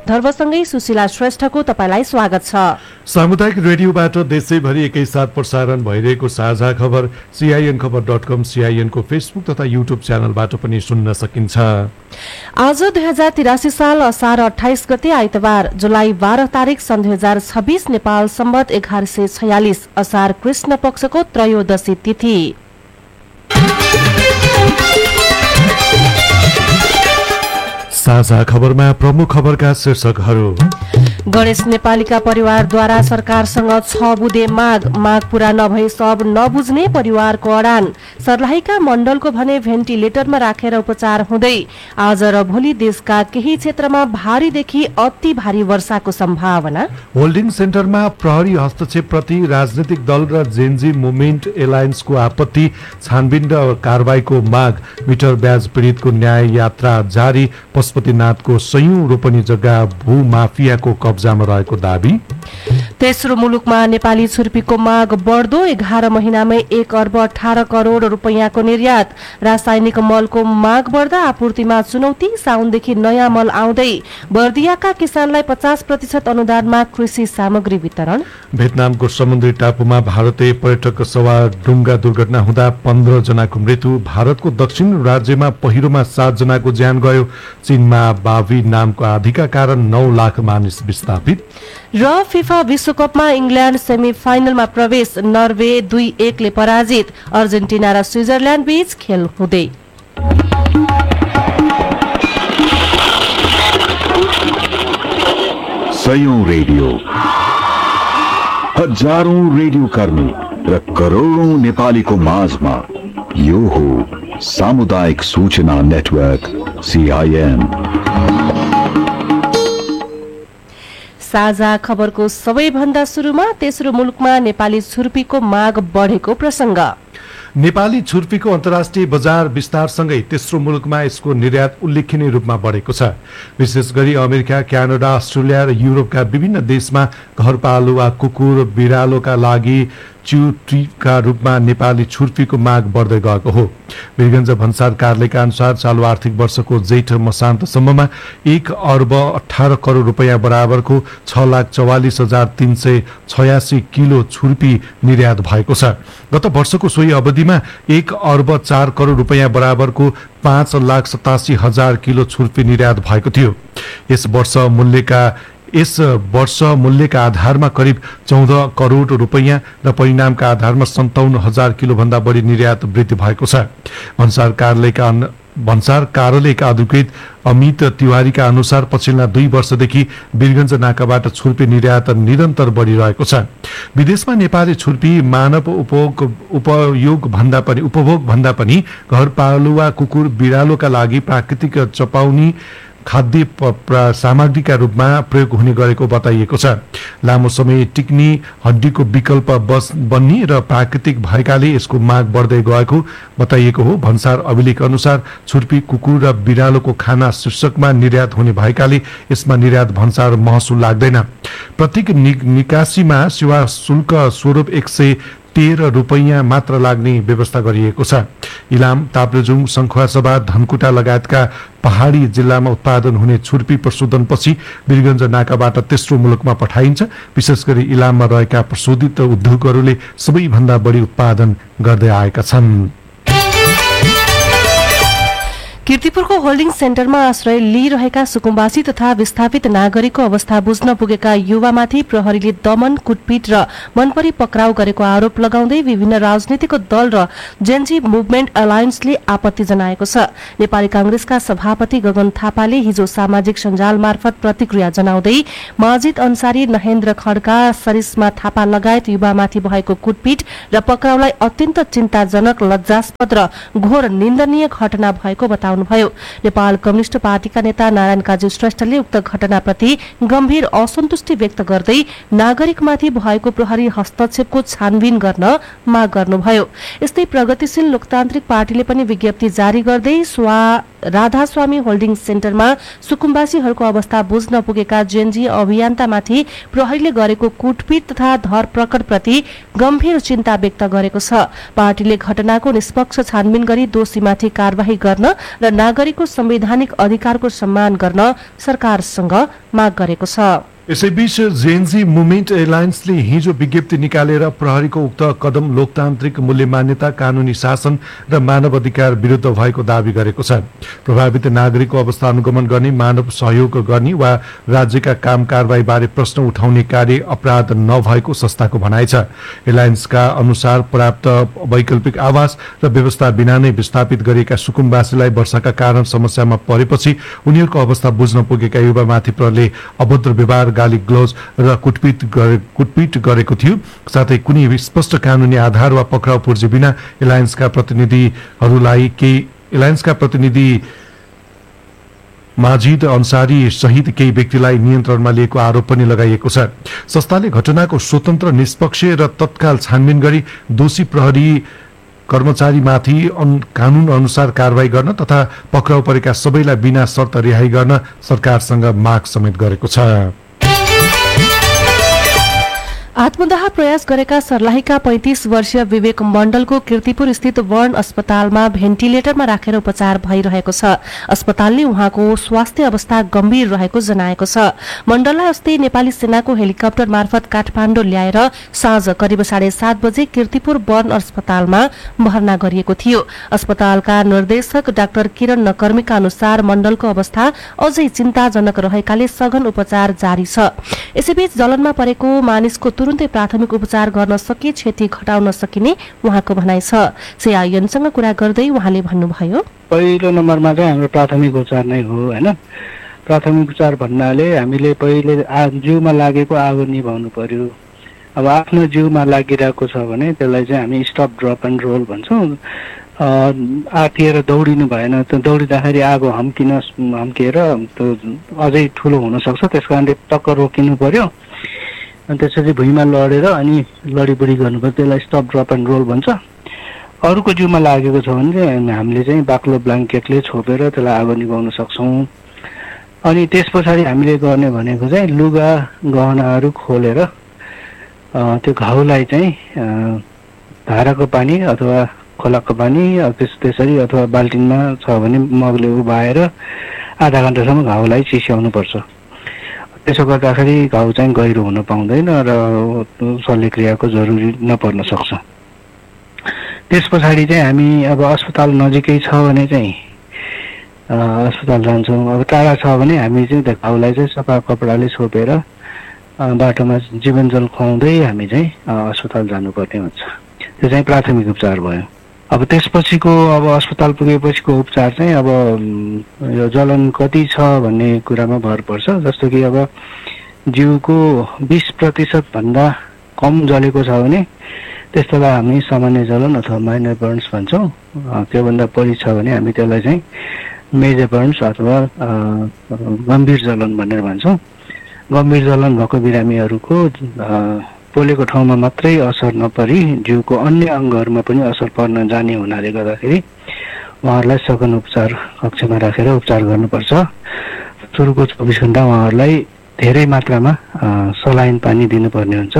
धर्मसँगै सुशीला श्रेष्ठको तपाईलाई स्वागत छ। सामुदायिक रेडियोबाट देशैभरि एकैसाथ प्रसारण भइरहेको साझा खबर CINखबर.com, CIN को फेसबुक तथा युट्युब च्यानलबाट पनि सुन्न सकिन्छ। आज 2083 साल असार 28 गते आइतबार जुलाई 12 तारिक सन् 2026 नेपाल सम्वत 1146 असार कृष्ण पक्षको त्रयोदशी तिथि। साझा खबरमा प्रमुख खबरका शीर्षकहरू। गणेश नेपालीका परिवारद्वारा सरकारसँग 6 बुँदे माग पूरा नभई सब नबुझ्ने परिवारको अडान। सर्लाहीका मण्डलको भने भेन्टिलेटरमा राखेर उपचार हुँदै। आज र भोलि देशका केही क्षेत्रमा भारीदेखि अति भारी वर्षाको सम्भावना। होल्डिङ सेन्टरमा प्रहरी हस्तक्षेपप्रति राजनीतिक दल र जेनजी मुभमेन्ट एलायन्सको आपत्ति। छानबिन र कारबाहीको माग। मिटर ब्याज पीडितको न्याय यात्रा जारी। पशुपतिनाथको सयौं रोपनी जग्गा भूमाफियाको कब्जामा रहेको दाबी। तेस्रो मुलुकमा नेपाली छुर्पीको माग बढ्दो। 11 महिनामै 1 अर्ब 18 करोड रुपैयाँको निर्यात। रासायनिक मलको माग बढ्दा आपूर्तिमा चुनौती। साउनदेखि नयाँ मल आउँदै। बर्दियाका किसानलाई 50% अनुदानमा कृषि सामग्री वितरण। भियतनामको समुद्री टापुमा भारतीय पर्यटक सवार डुङ्गा दुर्घटना हुँदा 15 जनाको मृत्यु। भारतको दक्षिण राज्यमा पहिरोमा 7 जनाको ज्यान गयो। चीनमा बावी नामको आँधीका कारण 9 लाख मानिस विस्थापित। र फिफा विश्वकपमा इङ्ल्यान्ड सेमी फाइनलमा प्रवेश। नर्वे 2-1 ले पराजित। अर्जेन्टिना र स्विजरल्यान्ड बीच खेल हुँदै। सयौं रेडियो, हजारौं रेडियो कर्मी र करोडौं नेपालीको माझमा यो हो सामुदायिक सूचना नेटवर्क CIN। साझा खबरको सबैभन्दा सुरुमा तेस्रो मुलुकमा नेपाली छुर्पीको माग बढेको प्रसंग। नेपाली छुर्पीको अन्तर्राष्ट्रिय बजार विस्तारसँगै तेस्रो मुलुकमा यसको निर्यात उल्लेखनीय रूपमा बढेको छ। विशेष गरी अमेरिका, क्यानाडा, अस्ट्रेलिया र युरोपका विभिन्न देशमा घरपालुवा कुकुर बिरालोका लागि च्युट्रीका रूपमा नेपाली छुर्पीको माग बढ्दै गएको हो। वीरगञ्ज भन्सार कार्यालयका अनुसार चालु आर्थिक वर्षको जेठ मसान्तसम्ममा 1 अर्ब 18 करोड रुपैयाँ बराबरको 6,44,386 किलो छुर्पी निर्यात भएको छ। गत वर्षको सोही अवधिमा 1 अर्ब 4 करोड रुपैयाँ बराबरको 5,87,000 किलो छुर्पी निर्यात भएको थियो। यस वर्ष मूल्यका आधारमा करिब 14 करोड रुपैयाँ र परिणामका आधारमा 57,000 किलो भन्दा बढी निर्यात वृद्धि भएको छ। भन्सार कार्यालयका अधिकृत अमित तिवारीका अनुसार पछिल्ला 2 वर्षदेखि वीरगञ्ज नाकाबाट छुर्पी निर्यात निरन्तर बढिरहेको छ। विदेशमा नेपाली छुर्पी मानव उपभोग भन्दा पनि घरपालुवा कुकुर बिरालोका लागि प्राकृतिक चपाउने खाद्य सामग्रीका रूपमा प्रयोग हुने गरेको बताइएको छ। लामो समय टिक्ने हड्डीको विकल्प बन्ने र प्राकृतिक भएकाले यसको माग बढ्दै गएको बताइएको हो। भन्सार अभिलेख अनुसार छुर्पी कुकुर र बिरालोको खाना शीर्षकमा निर्यात हुने भएकाले यसमा निर्यात भन्सार महसुल लाग्दैन। प्रत्येक निकासीमा सेवा शुल्क स्वरूप 113 रुपैयाँ मात्र लाग्ने व्यवस्था गरिएको छ। इलाम, ताप्लेजुङ, सङ्खुवासभा, धनकुटा लगायतका पहाडी जिल्लामा उत्पादन हुने छुर्पी प्रशोधनपछि वीरगञ्ज नाकाबाट तेस्रो मुलुकमा पठाइन्छ। विशेष गरी इलाममा रहेका प्रशोधित उद्योगहरूले सबैभन्दा बढी उत्पादन गर्दै आएका छन्। कीर्तिपुरको होल्डिङ सेन्टरमा आश्रय लिइरहेका सुकुम्बासी तथा विस्थापित नागरिकको अवस्था बुझ्न पुगेका युवामाथि प्रहरीले दमन, कुटपिट र मनपरी पक्राउ गरेको आरोप लगाउँदै विभिन्न राजनीतिक दल र जेनजी मुभमेन्ट एलायन्सले आपत्ति जनाएको छ। नेपाली कांग्रेसका सभापति गगन थापाले हिजो सामाजिक सञ्जाल मार्फत प्रतिक्रिया जनाउँदै माजिद अन्सारी, नहेन्द्र खड्का, सरिस्मा थापा लगायत युवामाथि भएको कुटपिट र पक्राउलाई अत्यन्त चिन्ताजनक, लज्जास्पद र घोर निन्दनीय घटना भएको बताउनुभयो। नेपाल कम्युनिष्ट पार्टीका नेता नारायण काजी श्रेष्ठले उक्त घटनाप्रति गम्भीर असन्तुष्टि व्यक्त गर्दै नागरिकमाथि भएको प्रहरी हस्तक्षेपको छानबिन गर्न माग गर्नुभयो। यस्तै प्रगतिशील लोकतान्त्रिक पार्टीले पनि विज्ञप्ति जारी गर्दै राधास्वामी होल्डिङ सेन्टरमा सुकुम्बासीहरूको अवस्था बुझ्न पुगेका जेएनजी अभियन्तामाथि प्रहरीले गरेको कुटपिट तथा धरपकडप्रति गम्भीर चिन्ता व्यक्त गरेको छ। पार्टीले घटनाको निष्पक्ष छानबिन गरी दोषीमाथि कारवाही गर्न र नागरिकको संवैधानिक अधिकारको सम्मान गर्न सरकारसँग माग गरेको छ। यसैबीच जेएनजी मुभमेन्ट एलायन्सले हिजो विज्ञप्ति निकालेर प्रहरीको उक्त कदम लोकतान्त्रिक मूल्य मान्यता, कानूनी शासन र मानव अधिकार विरुद्ध भएको दावी गरेको छ। प्रभावित नागरिकको अवस्था अनुगमन गर्ने, मानव सहयोग गर्ने वा राज्यका काम कारवाही बारे प्रश्न उठाउने कार्य अपराध नभएको संस्थाको भनाइ छ। एलायन्सका अनुसार पर्याप्त वैकल्पिक आवास र व्यवस्था बिना नै विस्थापित गरिएका सुकुम्बासीलाई वर्षाका कारण समस्यामा परेपछि उनीहरूको अवस्था बुझ्न पुगेका युवामाथि प्रहरीले अभद्र व्यवहार, गाली ग्लोज र कुटपिट गरेको थियो। साथै कुनै स्पष्ट कानूनी आधार वा पक्राउ पूर्जी बिना एलायन्सका प्रतिनिधि माजिद अन्सारी सहित केही व्यक्तिलाई नियन्त्रणमा लिएको आरोप पनि लगाइएको छ। संस्थाले घटनाको स्वतन्त्र, निष्पक्ष र तत्काल छानबिन गरी दोषी प्रहरी कर्मचारीमाथि कानून अनुसार कारवाही गर्न तथा पक्राउ परेका सबैलाई बिना शर्त रिहाई गर्न सरकारसँग माग समेत गरेको छ। आत्मदाह प्रयास गरेका सर्लाहीका 35 वर्षीय विवेक मण्डलको कीर्तिपुर स्थित वर्ण अस्पतालमा भेन्टिलेटरमा राखेर उपचार भइरहेको छ। अस्पतालले उहाँको स्वास्थ्य अवस्था गम्भीर रहेको जनाएको छ। मण्डललाई अस्ति नेपाली सेनाको हेलिकप्टर मार्फत काठमाडौँ ल्याएर साँझ करिब 7:30 बजे कीर्तिपुर वर्ण अस्पतालमा भर्ना गरिएको थियो। अस्पतालका निर्देशक डाक्टर किरण नकर्मीका अनुसार मण्डलको अवस्था अझै चिन्ताजनक रहेकाले सघन उपचार जारी छ। यसैबीच जलनमा परेको मानिसको तुरुन्तै प्राथमिक उपचार गर्न सके क्षति घटाउन सकिने उहाँको भनाइ छ। सीआईएनसँग कुरा गर्दै उहाँले भन्नुभयो, पहिलो नम्बरमा चाहिँ हाम्रो प्राथमिक उपचार नै हो हैन। प्राथमिक उपचार भन्नाले हामीले पहिले जिउमा लागेको आगो निभाउनु पर्यो। अब आफ्नो जिउमा लागिरहेको छ भने त्यसलाई चाहिँ हामी स्टप ड्रप एन्ड रोल भन्छौँ। आतिएर दौडिनु भएन, त्यो दौडिँदाखेरि आगो हम्किएर त्यो अझै ठुलो हुनसक्छ। त्यस कारणले टक्क रोकिनु पर्यो। अनि त्यसपछि भुइँमा लडेर अनि लडीबडी गर्नुपर्छ। त्यसलाई स्टप ड्रप एन्ड रोल भन्छ। अरूको जिउमा लागेको छ भने चाहिँ हामीले चाहिँ बाक्लो ब्ल्याङ्केटले छोपेर त्यसलाई आगो निभाउन सक्छौँ। अनि त्यस पछाडि हामीले गर्ने भनेको चाहिँ लुगा गहनाहरू खोलेर त्यो घाउलाई चाहिँ धाराको पानी अथवा खोलाको पानी त्यसरी अथवा बाल्टिनमा छ भने मगले उभाएर आधा घन्टासम्म घाउलाई चिस्याउनुपर्छ। त्यसो गर्दाखेरि घाउ चाहिँ गहिरो हुन पाउँदैन र शल्यक्रियाको जरुरी नपर्न सक्छ। त्यस पछाडि चाहिँ हामी अब अस्पताल नजिकै छ भने चाहिँ अस्पताल जान्छौँ। अब टाढा छ भने हामी चाहिँ त्यो घाउलाई चाहिँ सफा कपडाले छोपेर बाटोमा जीवनजल खुवाउँदै हामी चाहिँ अस्पताल जानुपर्ने हुन्छ। त्यो चाहिँ प्राथमिक उपचार भयो। अब त्यसपछिको अब अस्पताल पुगेपछिको उपचार चाहिँ अब यो जलन कति छ भन्ने कुरामा भर पर्छ। जस्तो कि अब जिउको 20% भन्दा कम जलेको छ भने त्यस्तोलाई हामी सामान्य जलन अथवा माइनर बर्न्स भन्छौँ। त्योभन्दा बढी छ भने हामी त्यसलाई चाहिँ मेजर बर्न्स अथवा गम्भीर जलन भनेर भन्छौँ। गम्भीर जलन भएको बिरामीहरूको पोलेको ठाउँमा मात्रै असर नपरी जिउको अन्य अङ्गहरूमा पनि असर पर्न जाने हुनाले गर्दाखेरि उहाँहरूलाई सघन उपचार कक्षमा राखेर उपचार गर्नुपर्छ। सुरुको 24 घण्टा उहाँहरूलाई धेरै मात्रामा सलाइन पानी दिनुपर्ने हुन्छ।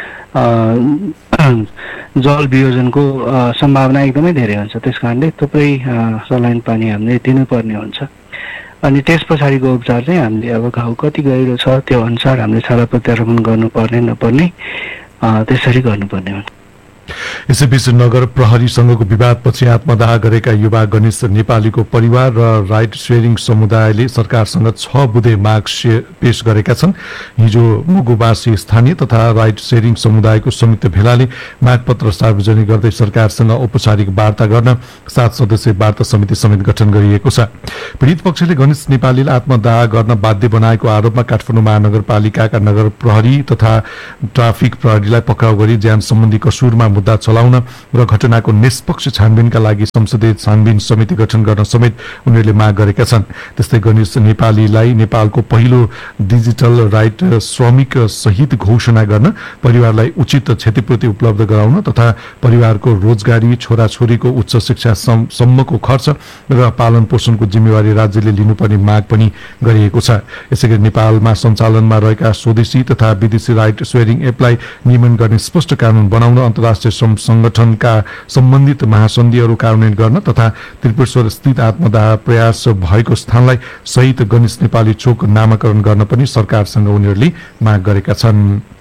जल वियोजनको सम्भावना एकदमै धेरै हुन्छ। त्यस कारणले थुप्रै सलाइन पानी हामीले दिनुपर्ने हुन्छ। अनि त्यस पछाडिको उपचार चाहिँ हामीले अब घाउ कति गहिरो छ त्यो अनुसार हामीले छाला प्रत्यारोपण गर्नुपर्ने नपर्ने त्यसरी गर्नुपर्ने हुन्छ। यसैबीच नगर प्रहरीसँगको विवादपछि आत्मदाह गरेका युवा गणेश नेपालीको परिवार र राइट सेयरिङ समुदायले सरकारसँग 6 बुँदे माग पेश गरेका छन्। हिजो मुगुवासी स्थानीय तथा राइट सेयरिङ समुदायको संयुक्त भेलाले मागपत्र सार्वजनिक गर्दै सरकारसँग औपचारिक वार्ता गर्न 7 सदस्यीय वार्ता समिति समेत गठन गरिएको छ। पीडित पक्षले गणेश नेपालीले आत्मदाह गर्न बाध्य बनाएको आरोपमा काठमाडौँ महानगरपालिकाका नगर प्रहरी तथा ट्राफिक प्रहरीलाई पक्राउ गरी ज्यान सम्बन्धी कसुरमा मुद्दा चलाउन र घटनाको निष्पक्ष छानबिनका लागि संसदीय छानबिन समिति गठन गर्न समेत उनीहरूले माग गरेका छन्। त्यस्तै गणेश नेपालीलाई नेपालको पहिलो डिजिटल राइट श्रमिक सहित घोषणा गर्न, परिवारलाई उचित क्षतिपूर्ति उपलब्ध गराउन तथा परिवारको रोजगारी, छोराछोरीको उच्च शिक्षा सम्मको खर्च र पालन पोषणको जिम्मेवारी राज्यले लिनुपर्ने माग पनि गरिएको छ। यसैगरी नेपालमा सञ्चालनमा रहेका स्वदेशी तथा विदेशी राइट शेयरिङ एपलाई नियमन गर्ने स्पष्ट कानून बनाउन, अन्तर्राष्ट्रिय श्रम संगठनका सम्बन्धित महासन्धिहरू कार्यान्वयन गर्न तथा त्रिपुरेश्वर स्थित आत्मदाह प्रयास भएको स्थानलाई सहित गणेश नेपाली चोक नामाकरण गर्न पनि सरकारसँग उनीहरूले माग गरेका छन्।